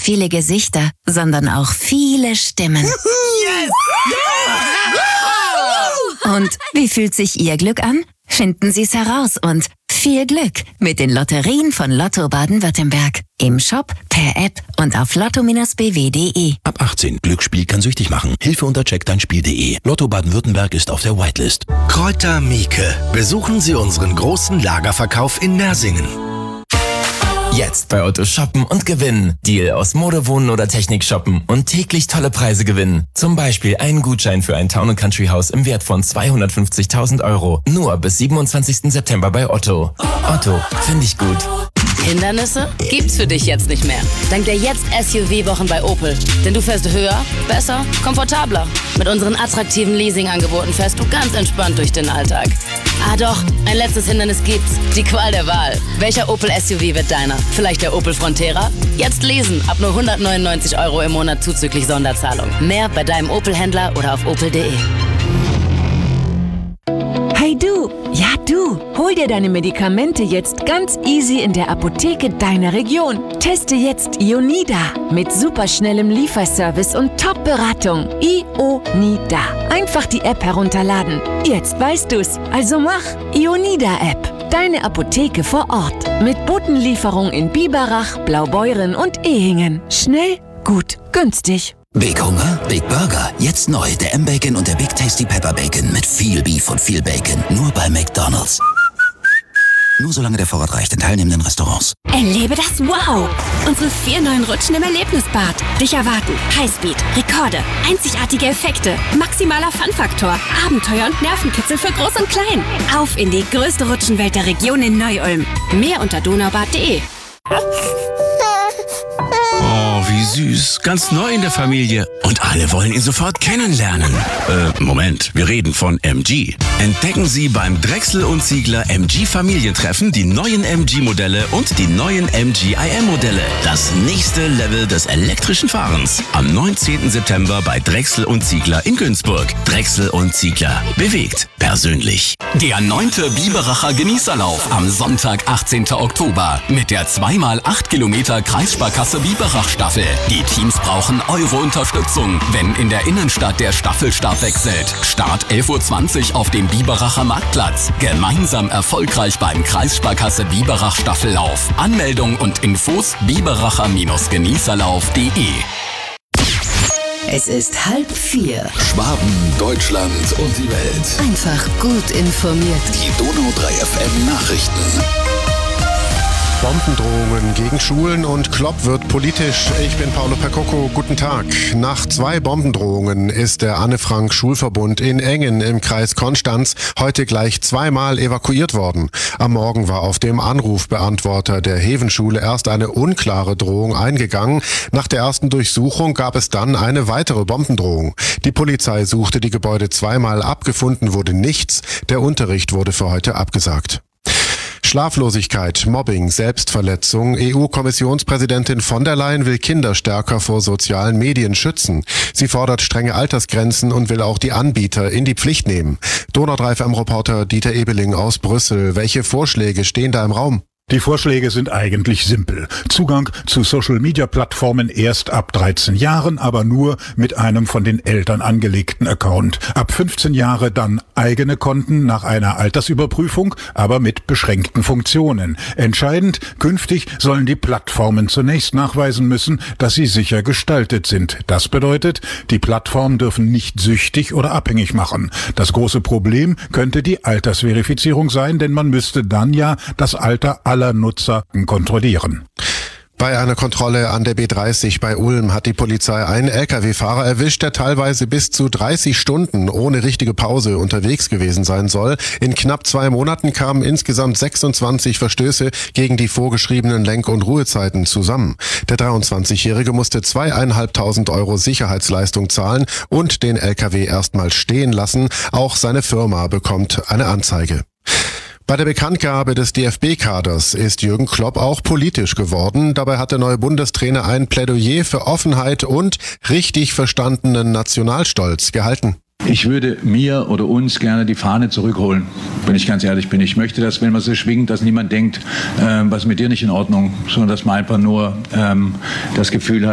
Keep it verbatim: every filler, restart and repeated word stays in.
viele Gesichter, sondern auch viele Stimmen. Yes! Yeah! Und wie fühlt sich Ihr Glück an? Finden Sie es heraus und viel Glück mit den Lotterien von Lotto Baden-Württemberg. Im Shop, per App und auf lotto b w punkt de. Ab achtzehn. Glücksspiel kann süchtig machen. Hilfe unter check dein spiel punkt de. Lotto Baden-Württemberg ist auf der Whitelist. Kräuter Mieke. Besuchen Sie unseren großen Lagerverkauf in Nersingen. Jetzt bei Otto shoppen und gewinnen. Deal aus Mode, Wohnen oder Technik shoppen und täglich tolle Preise gewinnen. Zum Beispiel einen Gutschein für ein Town and Country Haus im Wert von zweihundertfünfzigtausend Euro. Nur bis siebenundzwanzigsten September bei Otto. Otto, finde ich gut. Hindernisse gibt's für dich jetzt nicht mehr. Dank der Jetzt S U V-Wochen bei Opel. Denn du fährst höher, besser, komfortabler. Mit unseren attraktiven Leasing-Angeboten fährst du ganz entspannt durch den Alltag. Ah doch, ein letztes Hindernis gibt's. Die Qual der Wahl. Welcher Opel S U V wird deiner? Vielleicht der Opel Frontera? Jetzt lesen, ab nur hundertneunundneunzig Euro im Monat zuzüglich Sonderzahlung. Mehr bei deinem Opel-Händler oder auf opel punkt de. Hey du, ja du, hol dir deine Medikamente jetzt ganz easy in der Apotheke deiner Region. Teste jetzt Ionida mit superschnellem Lieferservice und Top-Beratung. Ionida. Einfach die App herunterladen. Jetzt weißt du's, also mach Ionida-App. Deine Apotheke vor Ort. Mit Botenlieferung in Biberach, Blaubeuren und Ehingen. Schnell, gut, günstig. Big Hunger, Big Burger. Jetzt neu der M-Bacon und der Big Tasty Pepper Bacon mit viel Beef und viel Bacon. Nur bei McDonald's. Nur solange der Vorrat reicht in teilnehmenden Restaurants. Erlebe das Wow! Unsere vier neuen Rutschen im Erlebnisbad. Dich erwarten Highspeed, Rekorde, einzigartige Effekte, maximaler Fun-Faktor, Abenteuer und Nervenkitzel für Groß und Klein. Auf in die größte Rutschenwelt der Region in Neu-Ulm. Mehr unter donaubad punkt de. Oh, wie süß. Ganz neu in der Familie. Und alle wollen ihn sofort kennenlernen. Äh, Moment. Wir reden von M G. Entdecken Sie beim Drechsel und Ziegler M G Familientreffen die neuen M G-Modelle und die neuen M G I M-Modelle. Das nächste Level des elektrischen Fahrens. Am neunzehnten September bei Drechsel und Ziegler in Günzburg. Drechsel und Ziegler. Bewegt. Persönlich. Der neunte Biberacher Genießerlauf am Sonntag, achtzehnten Oktober. Mit der zwei mal acht Kilometer Kreissparkasse Biberach Staffel. Die Teams brauchen eure Unterstützung, wenn in der Innenstadt der Staffelstab wechselt. Start elf Uhr zwanzig auf dem Biberacher Marktplatz. Gemeinsam erfolgreich beim Kreissparkasse Biberach Staffellauf. Anmeldung und Infos biberacher-genießerlauf punkt de. Es ist halb vier. Schwaben, Deutschland und die Welt. Einfach gut informiert. Die Donau drei F M Nachrichten. Bombendrohungen gegen Schulen und Klopp wird politisch. Ich bin Paolo Percocco. Guten Tag. Nach zwei Bombendrohungen ist der Anne-Frank-Schulverbund in Engen im Kreis Konstanz heute gleich zweimal evakuiert worden. Am Morgen war auf dem Anrufbeantworter der Hevenschule erst eine unklare Drohung eingegangen. Nach der ersten Durchsuchung gab es dann eine weitere Bombendrohung. Die Polizei suchte die Gebäude zweimal ab, gefunden wurde nichts. Der Unterricht wurde für heute abgesagt. Schlaflosigkeit, Mobbing, Selbstverletzung. E U-Kommissionspräsidentin von der Leyen will Kinder stärker vor sozialen Medien schützen. Sie fordert strenge Altersgrenzen und will auch die Anbieter in die Pflicht nehmen. Donau drei F M-Reporter Dieter Ebeling aus Brüssel. Welche Vorschläge stehen da im Raum? Die Vorschläge sind eigentlich simpel. Zugang zu Social-Media-Plattformen erst ab dreizehn Jahren, aber nur mit einem von den Eltern angelegten Account. Ab fünfzehn Jahre dann eigene Konten nach einer Altersüberprüfung, aber mit beschränkten Funktionen. Entscheidend, künftig sollen die Plattformen zunächst nachweisen müssen, dass sie sicher gestaltet sind. Das bedeutet, die Plattformen dürfen nicht süchtig oder abhängig machen. Das große Problem könnte die Altersverifizierung sein, denn man müsste dann ja das Alter aller Nutzer kontrollieren. Bei einer Kontrolle an der B dreißig bei Ulm hat die Polizei einen L K W-Fahrer erwischt, der teilweise bis zu dreißig Stunden ohne richtige Pause unterwegs gewesen sein soll. In knapp zwei Monaten kamen insgesamt sechsundzwanzig Verstöße gegen die vorgeschriebenen Lenk- und Ruhezeiten zusammen. Der dreiundzwanzigjährige musste zweieinhalbtausend Euro Sicherheitsleistung zahlen und den L K W erstmal stehen lassen. Auch seine Firma bekommt eine Anzeige. Bei der Bekanntgabe des D F B-Kaders ist Jürgen Klopp auch politisch geworden. Dabei hat der neue Bundestrainer ein Plädoyer für Offenheit und richtig verstandenen Nationalstolz gehalten. Ich würde mir oder uns gerne die Fahne zurückholen, wenn ich ganz ehrlich bin. Ich möchte, dass, wenn man sie schwingt, dass niemand denkt, ähm, was ist mit dir nicht in Ordnung, sondern dass man einfach nur ähm, das Gefühl hat,